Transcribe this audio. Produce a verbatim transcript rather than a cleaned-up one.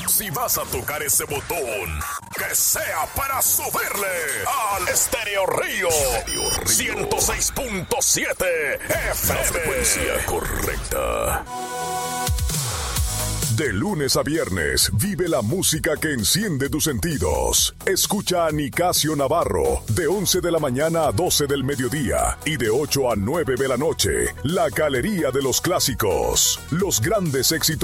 Si vas a tocar ese botón, que sea para subirle al Estéreo Río, ciento seis punto siete F M. La frecuencia correcta. De lunes a viernes, vive la música que enciende tus sentidos. Escucha a Nicasio Navarro, de once de la mañana a doce del mediodía y de ocho a nueve de la noche. La Galería de los Clásicos. Los grandes éxitos